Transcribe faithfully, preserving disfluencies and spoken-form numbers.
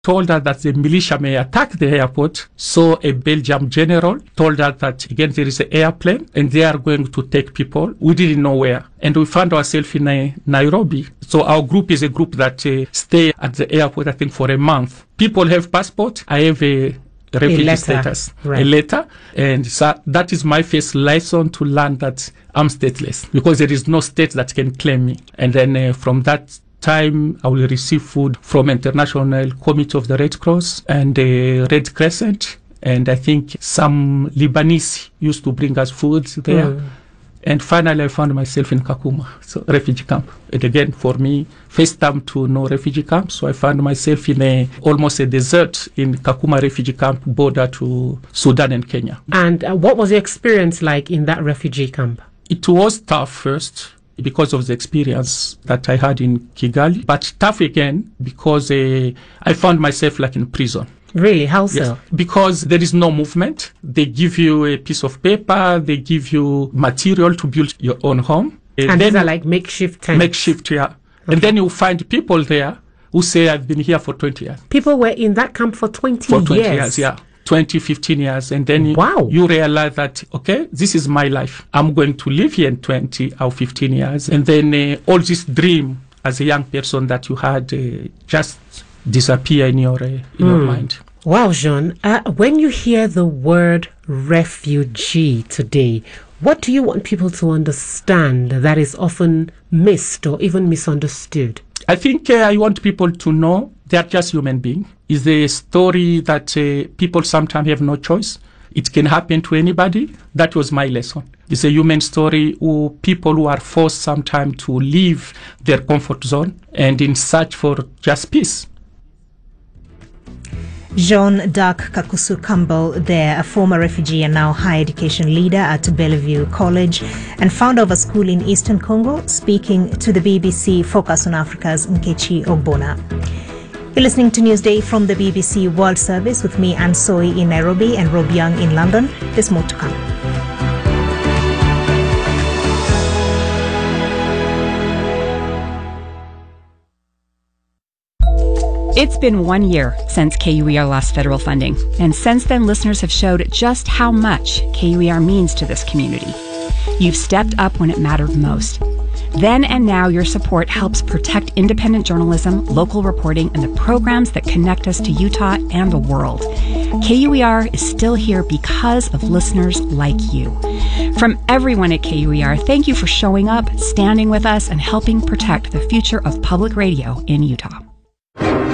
told her that the militia may attack the airport. So a Belgian general told her that, again, there is an airplane and they are going to take people. We didn't know where. And we found ourselves in uh, Nairobi. So our group is a group that uh, stay at the airport, I think, for a month. People have passport. I have a refugee a status, right. a letter. And so that is my first lesson to learn that I'm stateless because there is no state that can claim me. And then uh, from that time, I will receive food from International Committee of the Red Cross and the Red Crescent. And I think some Lebanese used to bring us food there. Mm. And finally, I found myself in Kakuma, so refugee camp. And again, for me, first time to know refugee camp. So I found myself in a almost a desert in Kakuma refugee camp, border to Sudan and Kenya. And uh, what was your experience like in that refugee camp? It was tough first, because of the experience that I had in Kigali, but tough again because uh, I found myself like in prison. Really? How so? Yes, because there is no movement. They give you a piece of paper, they give you material to build your own home. And, and these are like makeshift tents? Makeshift, yeah. Okay. And then you find people there who say, I've been here for twenty years. People were in that camp for twenty years? For twenty years? years, yeah. twenty, fifteen years. And then wow. you, you realize that, okay, this is my life. I'm going to live here in twenty or fifteen years. And then uh, all this dream as a young person that you had uh, just disappear in your, uh, in mm. your mind. Wow, Jean. Uh, when you hear the word refugee today, what do you want people to understand that is often missed or even misunderstood? I think uh, I want people to know they are just human beings. It's a story that uh, people sometimes have no choice. It can happen to anybody. That was my lesson. It's a human story who people who are forced sometimes to leave their comfort zone and in search for just peace. Jean Dark Kakusu Campbell there, a former refugee and now higher education leader at Bellevue College and founder of a school in Eastern Congo, speaking to the B B C Focus on Africa's Nkechi Ogbonna. You're listening to Newsday from the B B C World Service with me, Anne Soy in Nairobi and Rob Young in London. There's more to come. It's been one year since K U E R lost federal funding, and since then listeners have showed just how much K U E R means to this community. You've stepped up when it mattered most. Then and now your support helps protect independent journalism, local reporting, and the programs that connect us to Utah and the world. K U E R is still here because of listeners like you. From everyone at K U E R, thank you for showing up, standing with us, and helping protect the future of public radio in Utah.